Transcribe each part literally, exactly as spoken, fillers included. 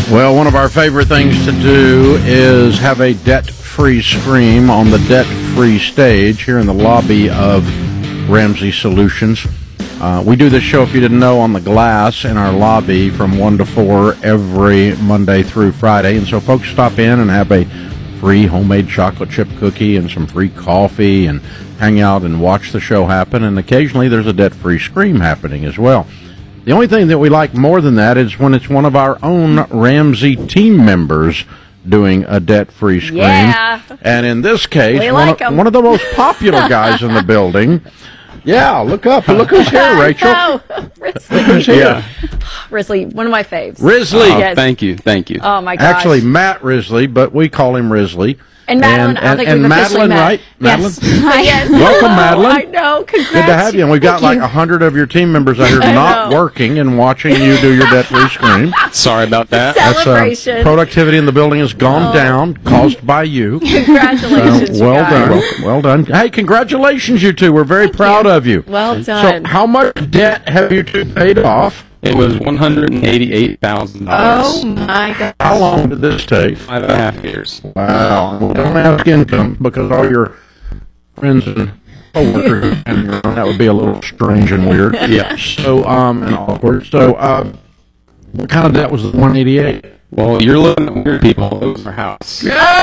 Well, one of our favorite things to do is have a debt-free scream on the debt-free stage here in the lobby of Ramsey Solutions. Uh, we do this show, if you didn't know, on the glass in our lobby from one to four every Monday through Friday. And so folks stop in and have a free homemade chocolate chip cookie and some free coffee and hang out and watch the show happen. And occasionally there's a debt-free scream happening as well. The only thing that we like more than that is when it's one of our own Ramsey team members doing a debt-free scream. Yeah. And in this case, We one, like of, 'em. one of the most popular guys in the building. Yeah, look up. Look who's here, Rachel. No, Risley. Who's here? Yeah. Risley, one of my faves. Risley. Oh, Yes. Thank you, thank you. Oh my gosh. Actually, Matt Risley, but we call him Risley. And Madeline, I don't and, think and we've officially Madeline, met. right? Madeline? Yes. Welcome, Oh, Madeline. I know. Congrats. Good to have you. And we've got like a hundred of your team members out here I not know. working and watching you do your debt-free scream. Sorry about that. That's, uh, Celebration. productivity in the building has gone down, caused by you. Congratulations, So, well you guys. done. Well, well done. Hey, congratulations, you two. We're very Thank proud you. of you. Well So, done. how much debt have you two paid off? It was one hundred eighty-eight thousand Oh dollars. my God. How long did this take? Five and a half years. Wow. We don't ask income because all your friends and coworkers and your, that would be a little strange and weird. Yeah. So, um, and awkward. So, uh, what kind of debt was the one eighty-eight? Well, you're looking at weird people. It was our house.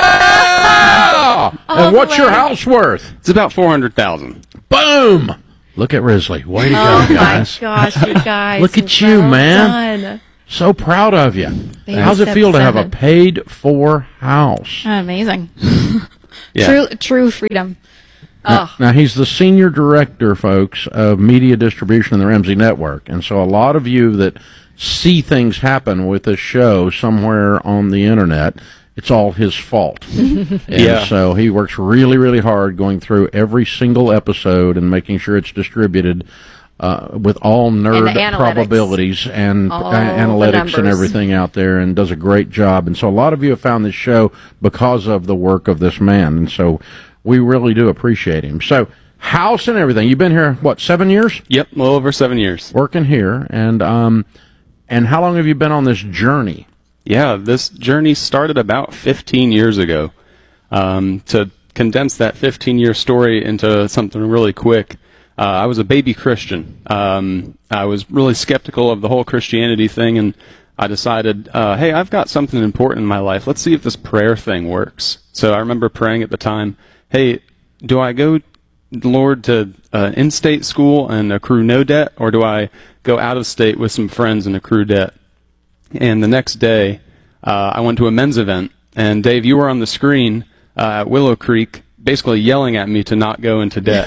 Yeah! All And the what's your way. house worth? It's about four hundred thousand. Boom! Look at Risley. Way to Oh go, my guys. gosh, you guys. Look at you, Well man. done. So proud of you. Baby How's it step feel to have a seven. paid-for house? Amazing. Yeah. True, true freedom. Oh, Now, he's the senior director, folks, of media distribution in the Ramsey Network. And so a lot of you that see things happen with this show somewhere on the internet, it's all his fault. And Yeah. so he works really, really hard going through every single episode and making sure it's distributed uh, with all nerd And the analytics. probabilities and All uh, the analytics and numbers. everything out there, and does a great job. And so a lot of you have found this show because of the work of this man. And so we really do appreciate him. So house and everything. You've been here, what, seven years? Yep, a little over seven years. Working here. And, um, and how long have you been on this journey? Yeah, this journey started about fifteen years ago. Um, to condense that fifteen-year story into something really quick, uh, I was a baby Christian. Um, I was really skeptical of the whole Christianity thing, and I decided, uh, hey, I've got something important in my life. Let's see if this prayer thing works. So I remember praying at the time, hey, do I go, Lord, to uh, in-state school and accrue no debt, or do I go out of state with some friends and accrue debt? And the next day, uh, I went to a men's event, and Dave, you were on the screen uh, at Willow Creek, basically yelling at me to not go into debt.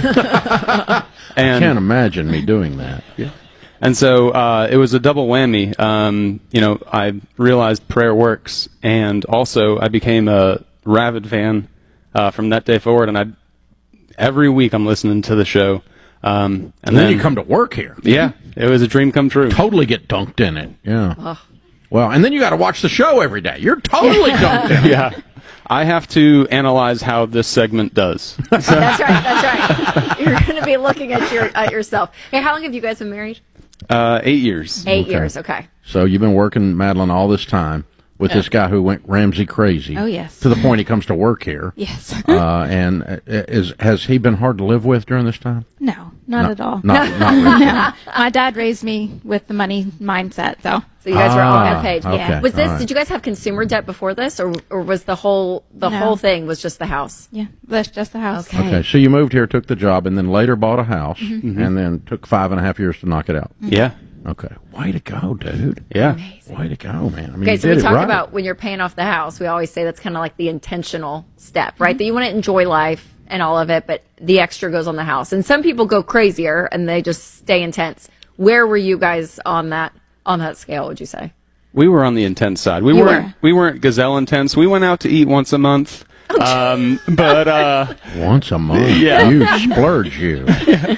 and, Can't imagine me doing that. Yeah. And so uh, it was a double whammy. Um, you know, I realized prayer works, and also I became a rabid fan uh, from that day forward. And I, every week I'm listening to the show. Um, and, And then you come to work here. yeah, it was a dream come true. Totally get dunked in it. Yeah. Well, and then you got to watch the show every day. You're totally dunked in it. Yeah. I have to analyze how this segment does. that's right. That's right. You're going to be looking at your at yourself. Hey, how long have you guys been married? Uh, eight years. Eight Okay. years. Okay. So you've been working, Madeline, all this time with this guy who went Ramsey crazy. Oh, yes. To the point he comes to work here. Yes. Uh, and uh, is has he been hard to live with during this time? No, not at all. Not, not really. No. My dad raised me with the money mindset, so. So you guys were all on Ah, that page. okay. Was this? All right. Did you guys have consumer debt before this, or or was the whole the No. whole thing was just the house? Yeah, that's just the house. Okay. Okay, so you moved here, took the job, and then later bought a house, Mm-hmm. and then took five and a half years to knock it out. Yeah. Okay, way to go, dude. Yeah. Way to go, man. I mean, Okay, you so did we it talked right. about when you're paying off the house. We always say that's kind of like the intentional step, right? That you want to enjoy life and all of it, but the extra goes on the house. And some people go crazier and they just stay intense. Where were you guys on that on that scale? Would you say? We were on the intense side. We You weren't. were. We weren't gazelle intense. We went out to eat once a month. Um, but uh, Once a month, Yeah. you splurge you.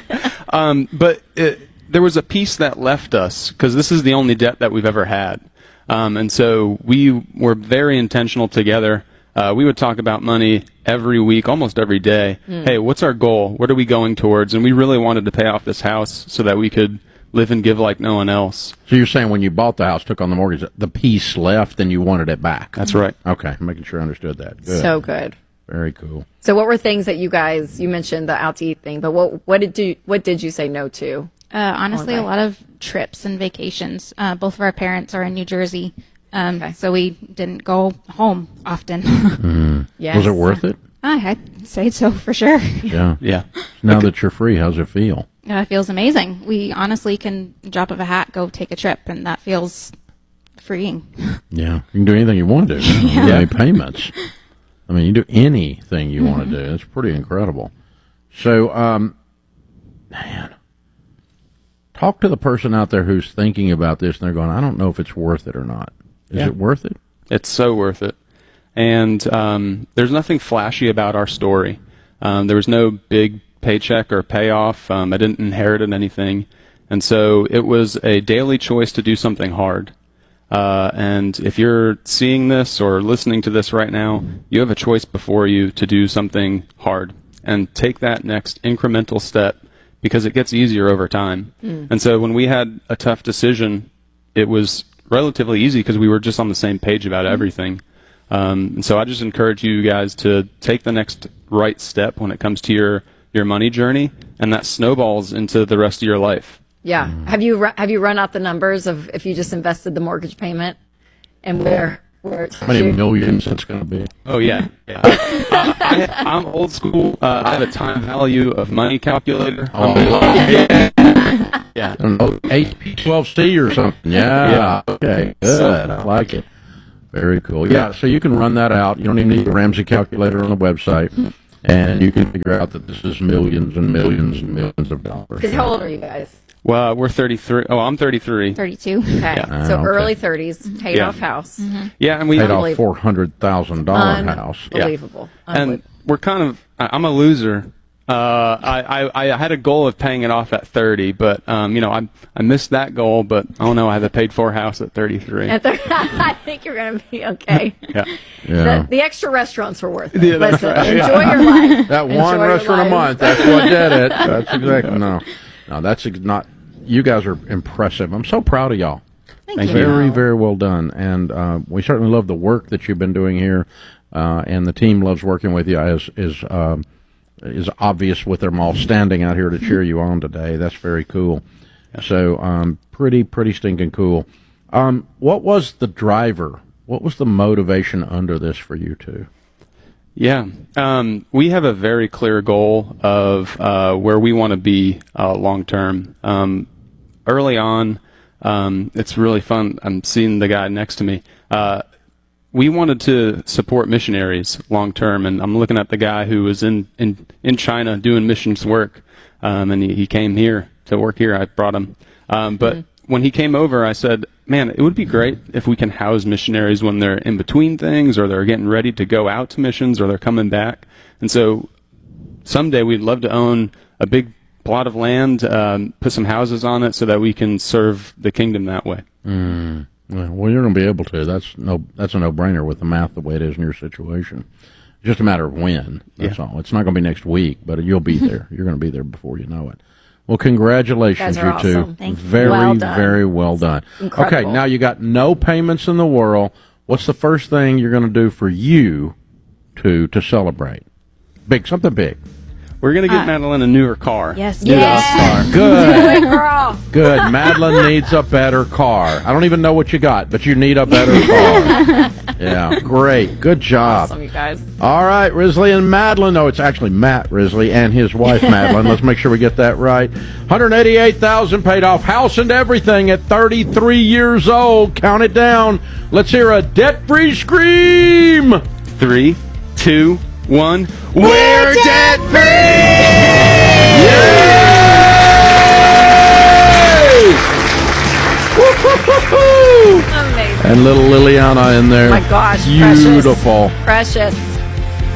um, but it, there was a piece that left us because this is the only debt that we've ever had, um, and so we were very intentional together. Uh, we would talk about money every week, almost every day. Hey, what's our goal? What are we going towards? And we really wanted to pay off this house so that we could live and give like no one else. So you're saying when you bought the house, took on the mortgage, the piece left, and you wanted it back. That's right. Okay, making sure I understood that. Good. So good. Very cool. So what were things that you guys, you mentioned the out to eat thing, but what what did you what did you say no to? Uh, honestly, All a right. lot of trips and vacations. Uh, both of our parents are in New Jersey, um, Okay. so we didn't go home often. Yes. Was it worth it? I, I'd say so for sure. Yeah. Yeah. Now that you're free, how's it feel? Uh, it feels amazing. We honestly can drop of a hat, go take a trip, and that feels freeing. Yeah. You can do anything you want to do. You don't have any payments. I mean, you do anything you want to do. It's pretty incredible. So, um, man, talk to the person out there who's thinking about this and they're going, I don't know if it's worth it or not. Is Yeah. it worth it? It's so worth it. And um, there's nothing flashy about our story. Um, there was no big paycheck or payoff. Um, I didn't inherit anything. And so it was a daily choice to do something hard. Uh, and if you're seeing this or listening to this right now, you have a choice before you to do something hard and take that next incremental step because it gets easier over time. And so when we had a tough decision, it was relatively easy because we were just on the same page about everything. Um, and so I just encourage you guys to take the next right step when it comes to your, your money journey, and that snowballs into the rest of your life. Yeah. Have you ru- have you run out the numbers of if you just invested the mortgage payment and where where it's How many millions it's going to be? Oh yeah, yeah. uh, I, I'm old school. Uh, I have a time value of money calculator. Oh. yeah. yeah. I don't know, eight P twelve C or something. Yeah. Yeah. Okay. Good. I like it. Very cool. Yeah. So you can run that out. You don't even need the Ramsey calculator on the website, and you can figure out that this is millions and millions and millions of dollars. Because how old are you guys? Well, we're thirty-three. Oh, I'm thirty-three. thirty-two. Okay. Ah, So okay. early thirties, paid Yeah. off house. Yeah, and we Paid off Unbelievable. four hundred thousand dollar house. Unbelievable. and Unbelievable. we're kind of. I- I'm a loser. Uh, I, I I had a goal of paying it off at thirty, but um, you know, I I missed that goal. But I don't know. I had a paid for house at thirty-three. At the- I think you're going to be okay. Yeah. Yeah. The, the extra restaurants were worth it. Yeah, that's Listen, right. enjoy your life. That Enjoy one your restaurant a life. month. That's what did it. That's exactly no, no. That's ex- not. You guys are impressive. I'm so proud of y'all. Thank, Thank you. you. Very, very well done. And uh, we certainly love the work that you've been doing here. Uh, and the team loves working with you. As is um, is obvious with them all standing out here to cheer you on today. That's very cool. So um, pretty, pretty stinking cool. Um, what was the driver? What was the motivation under this for you two? Yeah, um, we have a very clear goal of uh, where we want to be uh, long term. Um, early on, um, it's really fun. I'm seeing the guy next to me. Uh, we wanted to support missionaries long term, and I'm looking at the guy who was in, in, in China doing missions work, um, and he, he came here to work here. I brought him. Um, but mm-hmm. when he came over, I said, man, it would be great if we can house missionaries when they're in between things, or they're getting ready to go out to missions, or they're coming back. And so someday we'd love to own a big plot of land, um, put some houses on it so that we can serve the kingdom that way. Mm. Well, you're going to be able to. That's no. That's a no-brainer with the math the way it is in your situation. It's just a matter of when. That's Yeah. all. It's not going to be next week, but you'll be there. You're going to be there before you know it. Well, congratulations, You guys are you two. awesome. Thank you. Very, Well done. very well done. Incredible. Okay, now you got no payments in the world. What's the first thing you're going to do for you to to celebrate? Big, something big. We're going to get Uh, Madeline a newer car. Yes. Yeah. Good. Good girl. Good. Madeline needs a better car. I don't even know what you got, but you need a better car. Yeah, great. Good job. Awesome, you guys. All right, Risley and Madeline. No, it's actually Matt Risley and his wife, Madeline. Let's make sure we get that right. one hundred eighty-eight thousand dollars paid off, house and everything at thirty-three years old. Count it down. Let's hear a debt-free scream. Three, two, one. We're debt free! Woo-hoo-hoo-hoo! Amazing. And little Liliana in there. My gosh, Beautiful. Precious. Precious.